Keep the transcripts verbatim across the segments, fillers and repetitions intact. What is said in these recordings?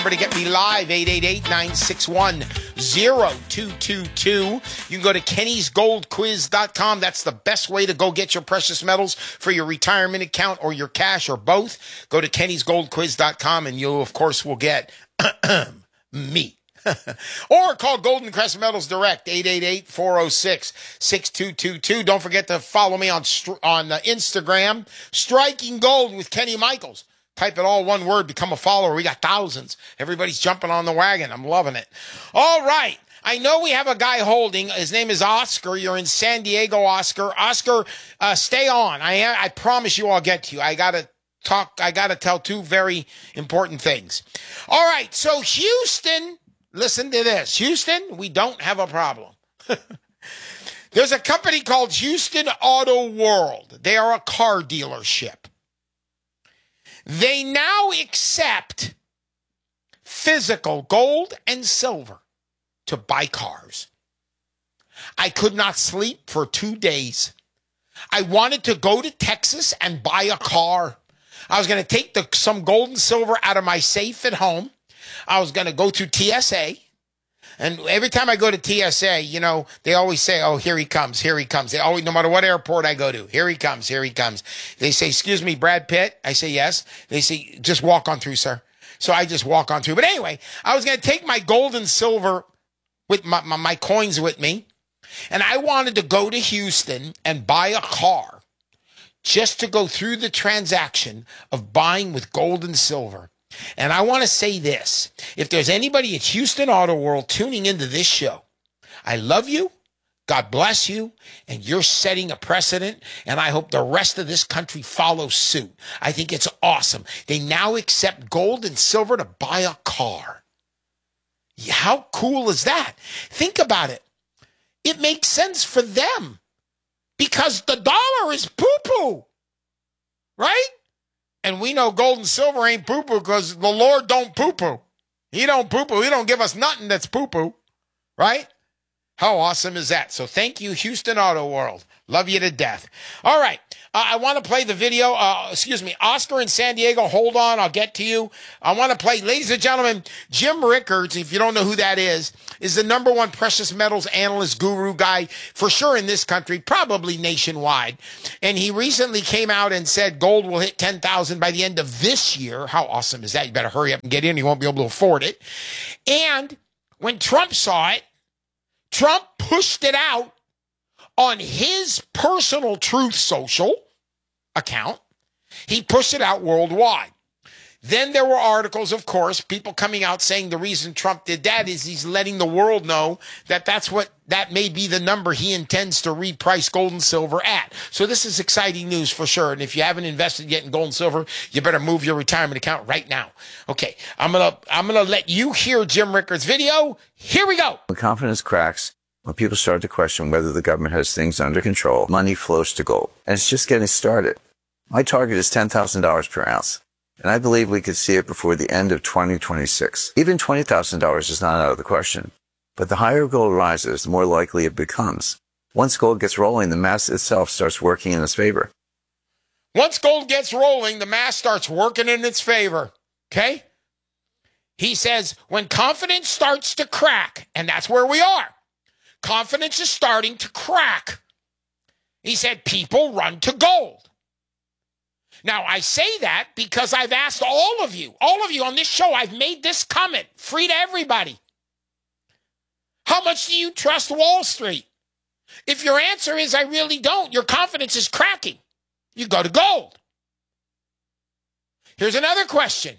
To get me live, eight eight eight, nine six one, zero two two two. You can go to Kennys Gold Quiz dot com. That's the best way to go get your precious metals for your retirement account or your cash or both. Go to Kennys Gold Quiz dot com and you, of course, will get me. Or call Golden Crest Metals Direct, eight eight eight, four oh six, six two two two. Don't forget to follow me on, on uh, Instagram, Striking Gold with Kenny Michaels. Type it all one word, become a follower. We got thousands. Everybody's jumping on the wagon. I'm loving it. All right. I know we have a guy holding. His name is Oscar. You're in San Diego, Oscar. Oscar, uh, stay on. I I promise you I'll get to you. I got to talk. I got to tell two very important things. All right. So Houston, listen to this. Houston, we don't have a problem. There's a company called Houston Auto World. They are a car dealership. They now accept physical gold and silver to buy cars. I could not sleep for two days. I wanted to go to Texas and buy a car. I was going to take the, some gold and silver out of my safe at home. I was going to go through T S A. And every time I go to T S A, you know, they always say, oh, here he comes, here he comes. They always, no matter what airport I go to, here he comes, here he comes. They say, excuse me, Brad Pitt? I say, yes. They say, just walk on through, sir. So I just walk on through. But anyway, I was going to take my gold and silver with my, my, my coins with me. And I wanted to go to Houston and buy a car just to go through the transaction of buying with gold and silver. And I want to say this. If there's anybody at Houston Auto World tuning into this show, I love you. God bless you. And you're setting a precedent. And I hope the rest of this country follows suit. I think it's awesome. They now accept gold and silver to buy a car. How cool is that? Think about it. It makes sense for them because the dollar is poo-poo, right? And we know gold and silver ain't poo-poo because the Lord don't poo-poo. He don't poo-poo. He don't give us nothing that's poo-poo, right? How awesome is that? So thank you, Houston Auto World. Love you to death. All right. Uh, I want to play the video. Uh, excuse me. Oscar in San Diego. Hold on. I'll get to you. I want to play, ladies and gentlemen, Jim Rickards, if you don't know who that is, is the number one precious metals analyst guru guy for sure in this country, probably nationwide. And he recently came out and said gold will hit ten thousand by the end of this year. How awesome is that? You better hurry up and get in. You won't be able to afford it. And when Trump saw it, Trump pushed it out on his personal Truth Social account. He pushed it out worldwide. Then there were articles, of course, people coming out saying the reason Trump did that is he's letting the world know that that's what, that may be the number he intends to reprice gold and silver at. So this is exciting news for sure. And if you haven't invested yet in gold and silver, you better move your retirement account right now. Okay, I'm going to I'm going to let you hear Jim Rickards' video. Here we go. When confidence cracks, when people start to question whether the government has things under control, money flows to gold. And it's just getting started. My target is ten thousand dollars per ounce. And I believe we could see it before the end of twenty twenty-six. Even twenty thousand dollars is not out of the question. But the higher gold rises, the more likely it becomes. Once gold gets rolling, the mass itself starts working in its favor. Once gold gets rolling, the mass starts working in its favor. Okay? He says, when confidence starts to crack, and that's where we are. Confidence is starting to crack. He said, people run to gold. Now, I say that because I've asked all of you, all of you on this show, I've made this comment, free to everybody. How much do you trust Wall Street? If your answer is, I really don't, your confidence is cracking. You go to gold. Here's another question.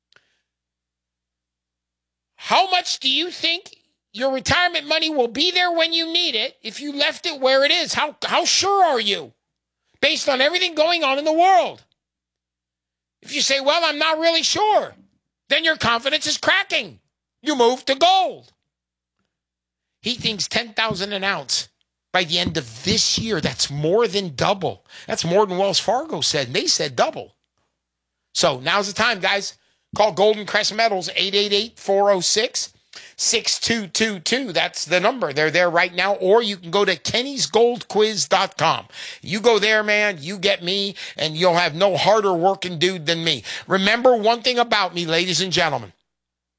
How much do you think your retirement money will be there when you need it if you left it where it is? How, how sure are you based on everything going on in the world? If you say, well, I'm not really sure, then your confidence is cracking. You move to gold. He thinks ten thousand an ounce by the end of this year. That's more than double. That's more than Wells Fargo said. And they said double. So now's the time, guys. Call Golden Crest Metals, eight eight eight, four oh six, six two two two. That's the number. They're there right now. Or you can go to Kennys Gold Quiz dot com. You go there, man, you get me, and you'll have no harder working dude than me. Remember one thing about me, ladies and gentlemen.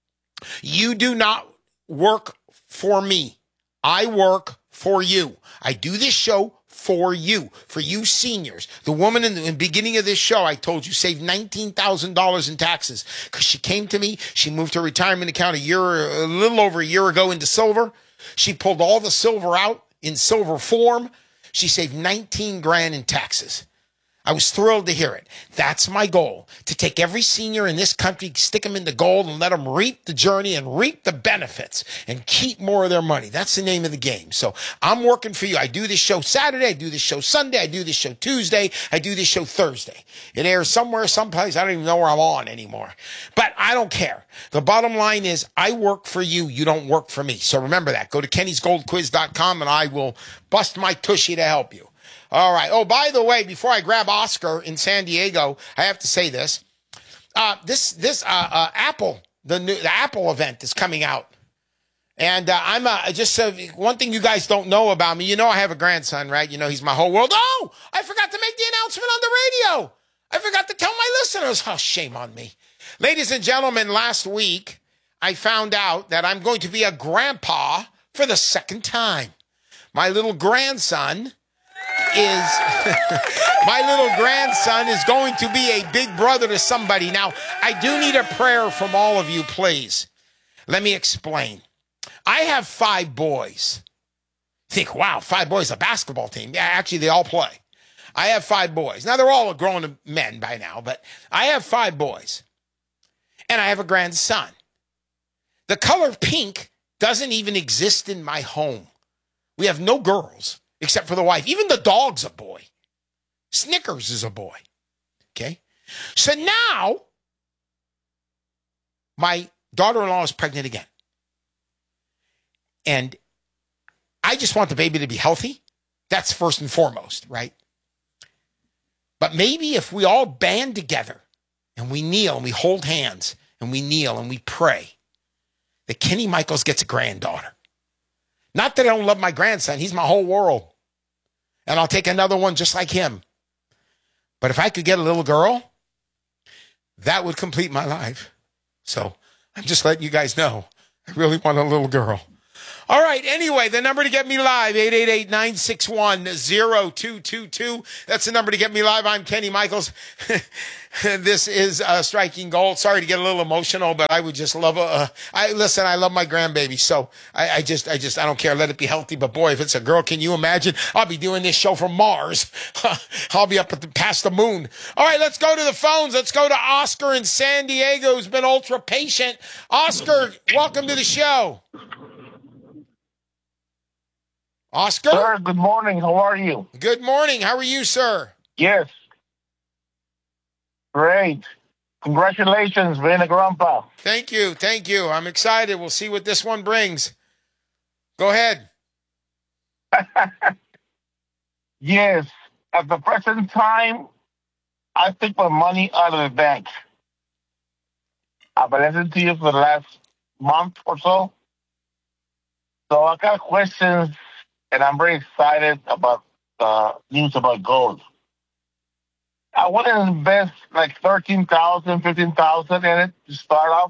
You do not work for me. I work for you. I do this show for you, for you seniors. The woman in the, in the beginning of this show, I told you, saved nineteen thousand dollars in taxes because she came to me. She moved her retirement account a year, a little over a year ago into silver. She pulled all the silver out in silver form. She saved nineteen grand in taxes. I was thrilled to hear it. That's my goal, to take every senior in this country, stick them in the gold and let them reap the journey and reap the benefits and keep more of their money. That's the name of the game. So I'm working for you. I do this show Saturday. I do this show Sunday. I do this show Tuesday. I do this show Thursday. It airs somewhere, someplace. I don't even know where I'm on anymore. But I don't care. The bottom line is I work for you. You don't work for me. So remember that. Go to kennys gold quiz dot com and I will bust my tushy to help you. All right. Oh, by the way, before I grab Oscar in San Diego, I have to say this. Uh, this this uh, uh, Apple, the new the Apple event is coming out. And uh, I'm uh, just uh, one thing you guys don't know about me. You know I have a grandson, right? You know he's my whole world. Oh, I forgot to make the announcement on the radio. I forgot to tell my listeners. Oh, shame on me. Ladies and gentlemen, last week I found out that I'm going to be a grandpa for the second time. My little grandson is my little grandson is going to be a big brother to somebody. Now, I do need a prayer from all of you, please. Let me explain. I have five boys. Think, wow, five boys, a basketball team. Yeah, actually, they all play. I have five boys. Now, they're all grown men by now, but I have five boys. And I have a grandson. The color pink doesn't even exist in my home. We have no girls. Except for the wife. Even the dog's a boy. Snickers is a boy. Okay? So now, my daughter-in-law is pregnant again. And I just want the baby to be healthy. That's first and foremost, right? But maybe if we all band together and we kneel and we hold hands and we kneel and we pray that Kenny Michaels gets a granddaughter. Not that I don't love my grandson. He's my whole world. And I'll take another one just like him. But if I could get a little girl, that would complete my life. So I'm just letting you guys know. I really want a little girl. All right. Anyway, the number to get me live, eight eight eight, nine six one, zero two two two. That's the number to get me live. I'm Kenny Michaels. This is uh, Striking Gold. Sorry to get a little emotional, but I would just love a, uh, I listen, I love my grandbaby. So I, I just, I just, I don't care. Let it be healthy. But boy, if it's a girl, can you imagine? I'll be doing this show from Mars. I'll be up at the, past the moon. All right, let's go to the phones. Let's go to Oscar in San Diego, who's been ultra patient. Oscar, welcome to the show. Oscar? Sir, good morning. How are you? Good morning. How are you, sir? Yes. Great. Congratulations, being a grandpa. Thank you. Thank you. I'm excited. We'll see what this one brings. Go ahead. Yes. At the present time, I take my money out of the bank. I've been listening to you for the last month or so. So I got questions, and I'm very excited about the news about gold. I want to invest like thirteen thousand dollars, fifteen thousand dollars in it to start off.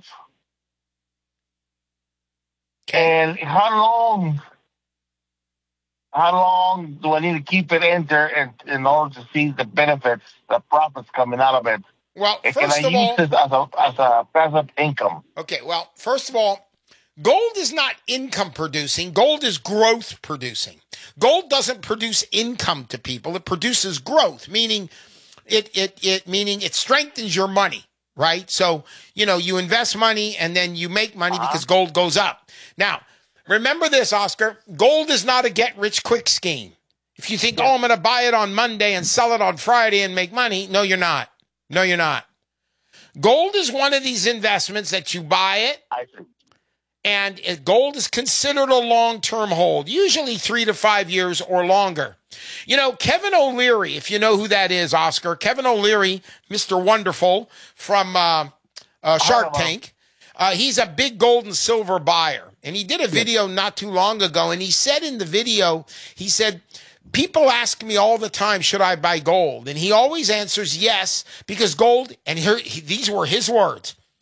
And how long, how long do I need to keep it in there in, in order to see the benefits, the profits coming out of it? Well, And first can I of use all, this as a, as a passive income? okay, well, first of all, gold is not income producing. Gold is growth producing. Gold doesn't produce income to people. It produces growth, meaning it, it, it, meaning it strengthens your money, right? So, you know, you invest money and then you make money Uh-huh. because gold goes up. Now, remember this, Oscar, gold is not a get rich quick scheme. If you think, oh, I'm going to buy it on Monday and sell it on Friday and make money. No, you're not. No, you're not. Gold is one of these investments that you buy it, I see. and it- gold is considered a long-term hold, usually three to five years or longer. You know, Kevin O'Leary, if you know who that is, Oscar, Kevin O'Leary, Mister Wonderful from uh, uh, Shark know. Tank, uh, he's a big gold and silver buyer. And he did a video not too long ago, and he said in the video, he said, people ask me all the time, should I buy gold? And he always answers yes, because gold, and here, he, these were his words,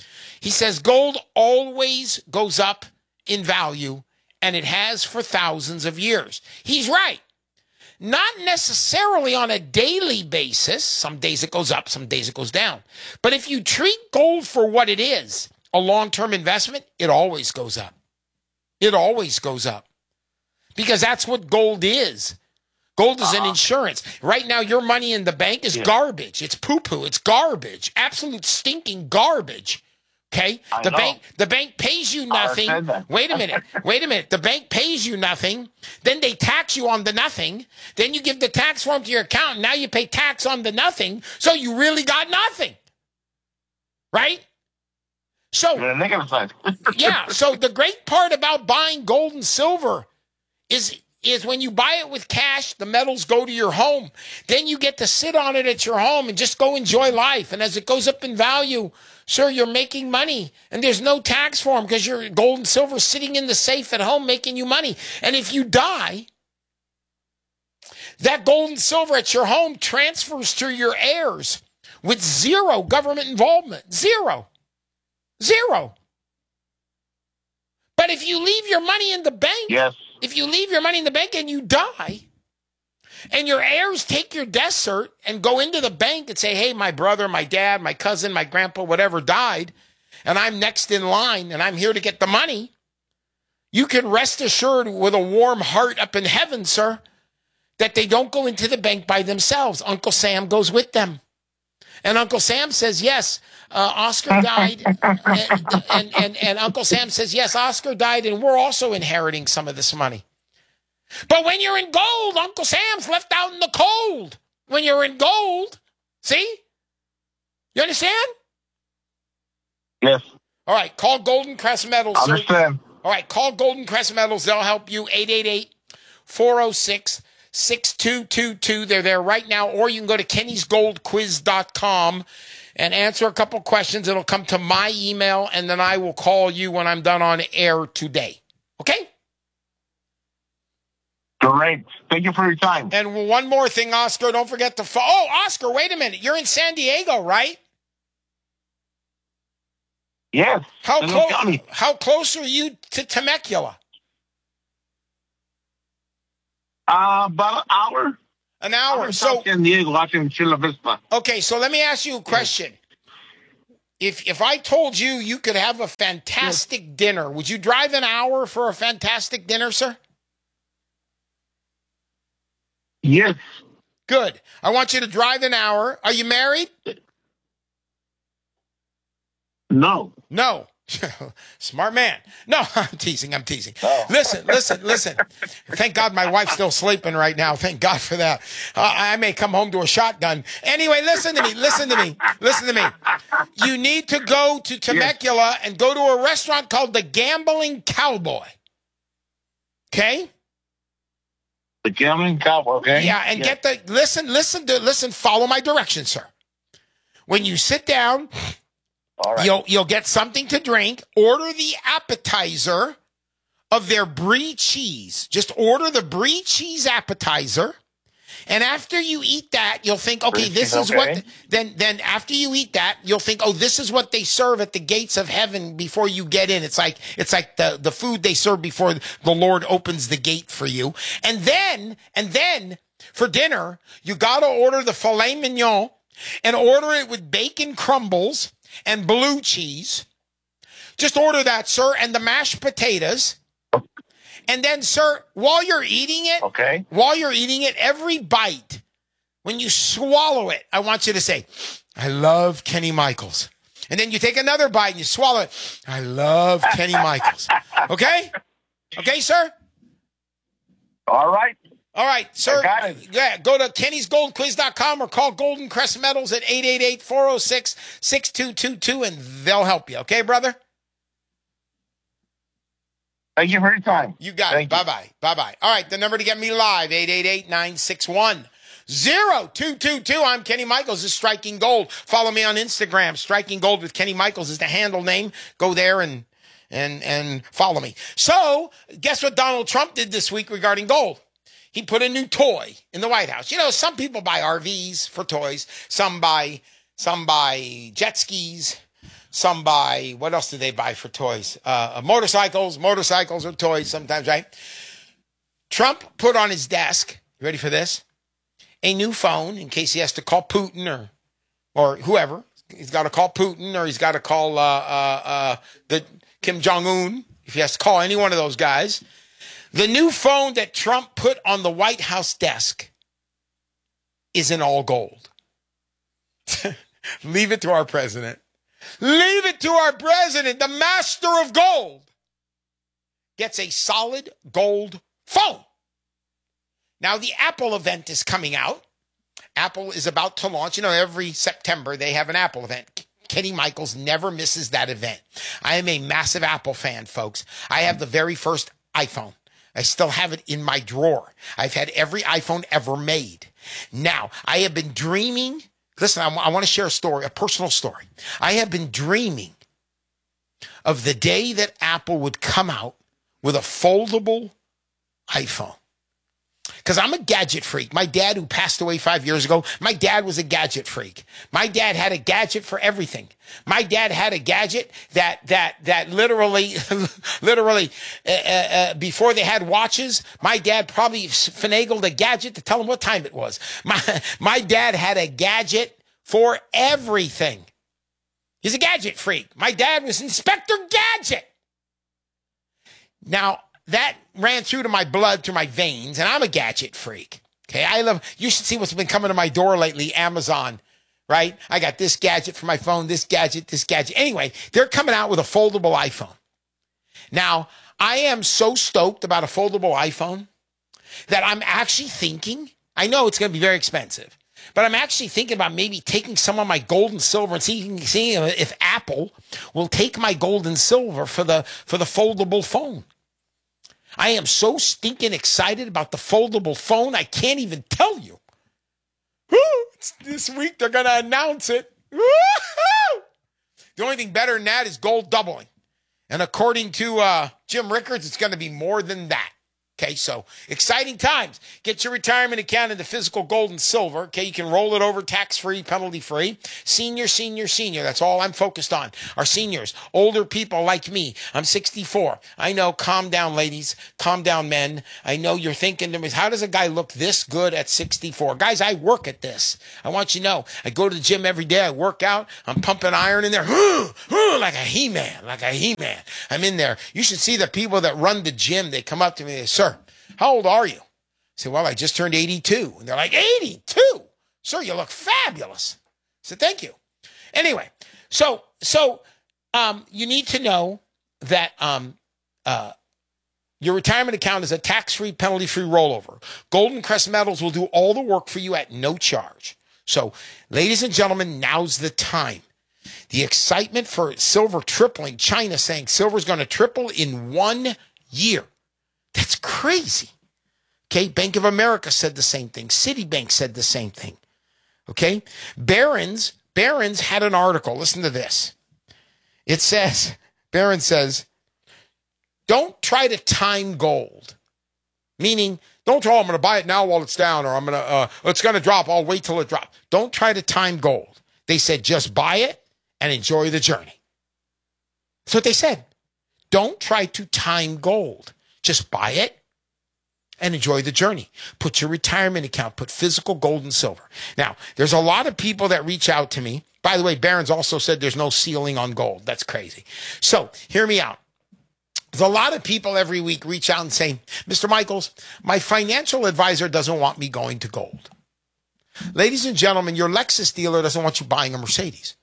He says gold always goes up in value, and it has for thousands of years. He's right. Not necessarily on a daily basis. Some days it goes up, some days it goes down. But if you treat gold for what it is, a long-term investment, it always goes up. It always goes up. Because that's what gold is. Gold is uh-huh. an insurance. Right now, your money in the bank is yeah. garbage. It's poo-poo. It's garbage. Absolute stinking garbage. Okay? I the know. bank the bank pays you nothing. Wait a minute. Wait a minute. The bank pays you nothing. Then they tax you on the nothing. Then you give the tax form to your accountant. Now you pay tax on the nothing. So you really got nothing. Right? So You're a negative side. yeah. So the great part about buying gold and silver is is when you buy it with cash, the metals go to your home. Then you get to sit on it at your home and just go enjoy life. And as it goes up in value, sir, you're making money. And there's no tax for them because your gold and silver sitting in the safe at home making you money. And if you die, that gold and silver at your home transfers to your heirs with zero government involvement. Zero. Zero. But if you leave your money in the bank, yes. if you leave your money in the bank and you die, and your heirs take your death cert and go into the bank and say, hey, my brother, my dad, my cousin, my grandpa, whatever died, and I'm next in line and I'm here to get the money, you can rest assured with a warm heart up in heaven, sir, that they don't go into the bank by themselves. Uncle Sam goes with them. And Uncle Sam says, yes, uh, Oscar died. and, and, and, and Uncle Sam says, yes, Oscar died, and we're also inheriting some of this money. But when you're in gold, Uncle Sam's left out in the cold. When you're in gold, see? You understand? Yes. All right, call Golden Crest Metals. I understand. Sir. All right, call Golden Crest Metals. They'll help you. eight eight eight, four oh six, six two two two. They're there right now. Or you can go to kennys gold quiz dot com and answer a couple questions. It'll come to my email, and then I will call you when I'm done on air today. Okay? Great. Thank you for your time. And one more thing, Oscar. Don't forget to fo- Oh, Oscar, wait a minute. You're in San Diego, right? Yes. How close? How close are you to Temecula? Uh, about an hour. An hour. I'm in so San Diego, watching Chula Vista. Okay, so let me ask you a question. If if I told you you could have a fantastic yes. dinner, would you drive an hour for a fantastic dinner, sir? Yes. Good. I want you to drive an hour. Are you married? No. No. Smart man. No, I'm teasing. I'm teasing. Oh. Listen, listen, listen. Thank God my wife's still sleeping right now. Thank God for that. Uh, I may come home to a shotgun. Anyway, listen to me. Listen to me. Listen to me. You need to go to Temecula yes. and go to a restaurant called the Gambling Cowboy. Okay? The Gambling Cowboy, okay? Yeah, and yes. get the, listen, listen, to, listen, follow my directions, sir. When you sit down, all right. you'll, you'll get something to drink, order the appetizer of their brie cheese. Just order the brie cheese appetizer. And after you eat that, you'll think, okay, this is okay. what, then, then after you eat that, you'll think, oh, this is what they serve at the gates of heaven before you get in. It's like, it's like the, the food they serve before the Lord opens the gate for you. And then, and then for dinner, you got to order the filet mignon and order it with bacon crumbles and blue cheese. Just order that, sir, and the mashed potatoes. And then, sir, while you're eating it, okay. while you're eating it, every bite, when you swallow it, I want you to say, I love Kenny Michaels. And then you take another bite and you swallow it. I love Kenny Michaels. Okay? Okay, sir? All right. All right, sir. I got it. Yeah, go to kennys gold quiz dot com or call Golden Crest Metals at eight eight eight, four oh six, six two two two and they'll help you. Okay, brother? Thank you for your time. You got Thank it. Bye-bye. Bye-bye. All right, the number to get me live, eight eight eight, nine six one, zero two two two. I'm Kenny Michaels. This is Striking Gold. Follow me on Instagram. Striking Gold with Kenny Michaels is the handle name. Go there and and and follow me. So, guess what Donald Trump did this week regarding gold? He put a new toy in the White House. You know, some people buy R Vs for toys. Some buy, some buy jet skis. some buy, what else do they buy for toys? Uh, motorcycles, motorcycles are toys sometimes, right? Trump put on his desk, you ready for this? A new phone in case he has to call Putin or or whoever. He's got to call Putin or he's got to call uh, uh, uh, the Kim Jong-un, if he has to call any one of those guys. The new phone that Trump put on the White House desk is in all gold. Leave it to our president. Leave it to our president, the master of gold. Gets a solid gold phone. Now, the Apple event is coming out. Apple is about to launch. You know, every September they have an Apple event. Kenny Michaels never misses that event. I am a massive Apple fan, folks. I have the very first iPhone. I still have it in my drawer. I've had every iPhone ever made. Now, I have been dreaming. Listen, I, I want to share a story, a personal story. I have been dreaming of the day that Apple would come out with a foldable iPhone. Because I'm a gadget freak. My dad, who passed away five years ago, my dad was a gadget freak. My dad had a gadget for everything. My dad had a gadget that that that literally, literally, uh, uh, before they had watches, my dad probably finagled a gadget to tell him what time it was. My my dad had a gadget for everything. He's a gadget freak. My dad was Inspector Gadget. Now, that ran through to my blood, to my veins, and I'm a gadget freak. Okay, I love, you should see what's been coming to my door lately, Amazon, right? I got this gadget for my phone, this gadget, this gadget. Anyway, they're coming out with a foldable iPhone. Now, I am so stoked about a foldable iPhone that I'm actually thinking, I know it's going to be very expensive, but I'm actually thinking about maybe taking some of my gold and silver and seeing, seeing if Apple will take my gold and silver for the for the foldable phone. I am so stinking excited about the foldable phone, I can't even tell you. It's this week they're going to announce it. The only thing better than that is gold doubling. And according to uh, Jim Rickards, it's going to be more than that. Okay, so exciting times. Get your retirement account into physical gold and silver. Okay, you can roll it over tax-free, penalty-free. Senior, senior, senior. That's all I'm focused on. Our seniors, older people like me. I'm sixty-four. I know, calm down, ladies. Calm down, men. I know you're thinking to me, how does a guy look this good at sixty-four? Guys, I work at this. I want you to know, I go to the gym every day. I work out. I'm pumping iron in there. Like a He-Man, like a He-Man. I'm in there. You should see the people that run the gym. They come up to me and they say, sir, how old are you? I said, well, I just turned eighty-two. And they're like, eighty-two? Sir, you look fabulous. I said, thank you. Anyway, so so um, you need to know that um, uh, your retirement account is a tax-free, penalty-free rollover. Golden Crest Metals will do all the work for you at no charge. So, ladies and gentlemen, now's the time. The excitement for silver tripling, China saying silver's going to triple in one year. That's crazy. Okay, Bank of America said the same thing. Citibank said the same thing. Okay, Barron's, Barron's had an article. Listen to this. It says, Barron says, don't try to time gold. Meaning, don't tell, oh, I'm going to buy it now while it's down, or I'm going to, uh, it's going to drop. I'll wait till it drops. Don't try to time gold. They said, just buy it and enjoy the journey. That's what they said. Don't try to time gold. Just buy it and enjoy the journey. Put your retirement account, put physical gold and silver. Now, there's a lot of people that reach out to me. By the way, Barron's also said there's no ceiling on gold. That's crazy. So hear me out. There's a lot of people every week reach out and say, Mister Michaels, my financial advisor doesn't want me going to gold. Ladies and gentlemen, your Lexus dealer doesn't want you buying a Mercedes.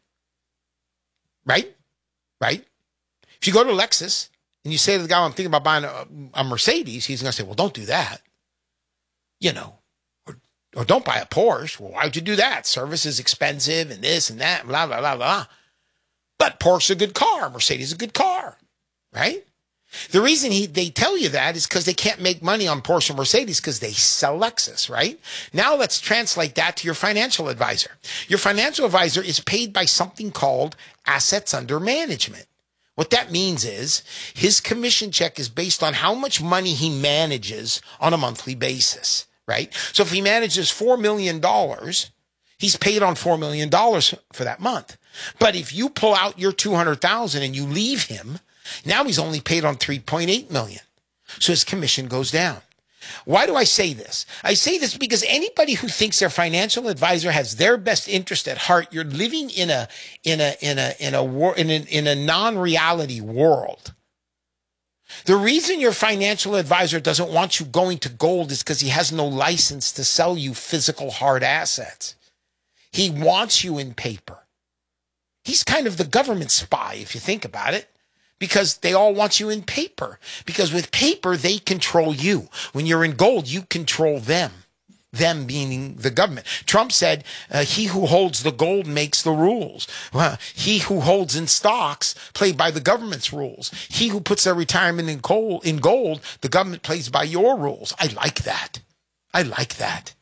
Right? Right? If you go to Lexus, and you say to the guy, I'm thinking about buying a, a Mercedes, he's going to say, well, don't do that. You know, or, or don't buy a Porsche. Well, why would you do that? Service is expensive and this and that, blah, blah, blah, blah. But Porsche is a good car. Mercedes is a good car, right? The reason he, they tell you that is because they can't make money on Porsche and Mercedes because they sell Lexus, right? Now let's translate that to your financial advisor. Your financial advisor is paid by something called assets under management. What that means is his commission check is based on how much money he manages on a monthly basis, right? So if he manages four million dollars, he's paid on four million dollars for that month. But if you pull out your two hundred thousand dollars and you leave him, now he's only paid on three point eight million dollars. So his commission goes down. Why do I say this? I say this because anybody who thinks their financial advisor has their best interest at heart, you're living in a in a in a in a war in a, in a non-reality world. The reason your financial advisor doesn't want you going to gold is because he has no license to sell you physical hard assets. He wants you in paper. He's kind of the government spy, if you think about it, because they all want you in paper. Because with paper, they control you. When you're in gold, you control them. Them meaning the government. Trump said, uh, he who holds the gold makes the rules. Well, he who holds in stocks play by the government's rules. He who puts their retirement in gold, in gold, the government plays by your rules. I like that. I like that.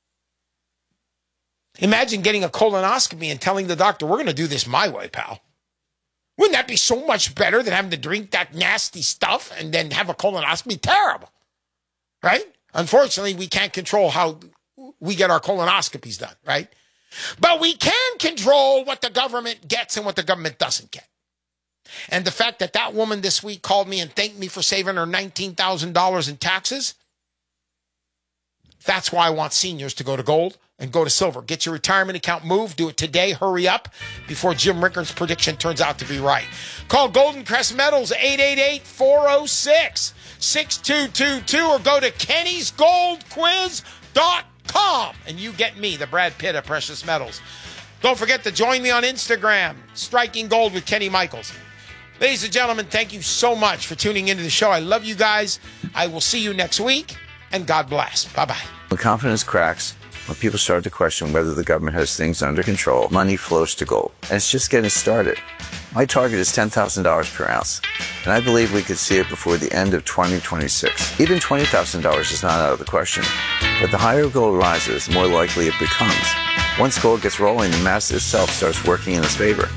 Imagine getting a colonoscopy and telling the doctor, we're going to do this my way, pal. Wouldn't that be so much better than having to drink that nasty stuff and then have a colonoscopy? Terrible, right? Unfortunately, we can't control how we get our colonoscopies done, right? But we can control what the government gets and what the government doesn't get. And the fact that that woman this week called me and thanked me for saving her nineteen thousand dollars in taxes, that's why I want seniors to go to gold and go to silver. Get your retirement account moved. Do it today. Hurry up before Jim Rickards' prediction turns out to be right. Call Golden Crest Metals, eight eight eight, four oh six, six two two two, or go to kennys gold quiz dot com and you get me, the Brad Pitt of precious metals. Don't forget to join me on Instagram, Striking Gold with Kenny Michaels. Ladies and gentlemen, thank you so much for tuning into the show. I love you guys. I will see you next week, and God bless. Bye-bye. When confidence cracks, when people start to question whether the government has things under control, money flows to gold. And it's just getting started. My target is ten thousand dollars per ounce, and I believe we could see it before the end of twenty twenty-six. Even twenty thousand dollars is not out of the question, but the higher gold rises, the more likely it becomes. Once gold gets rolling, the math itself starts working in its favor.